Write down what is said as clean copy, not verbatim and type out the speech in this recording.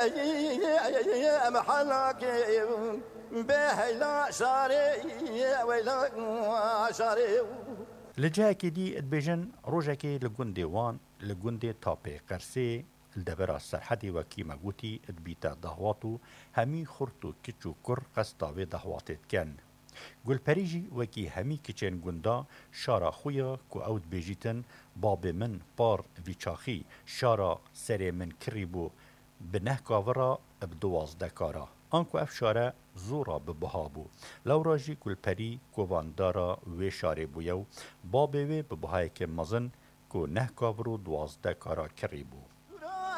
محلك بهلا شاري ويلا شاري لجاكي دي ادبيجن روجاكي لجندي وان لجندي طابي قرسي الدبرا السرحدي وكيما قوتي ادبيتا دهواتو همي خورتو كيتشو كر قسطاوي دهواتت كان گل پریجی وکی همی کچین گندا شارا خویا کو اود بیجیتن باب من پار ویچاخی شارا سری من کریبو بنه کاورا بدواز دکارا آنکو اف شاره زورا ببهابو لوراجی گل پری کواندارا وی شاره بویو باب وی ببهای که مزن کو نه کاورو دواز دکارا کریبو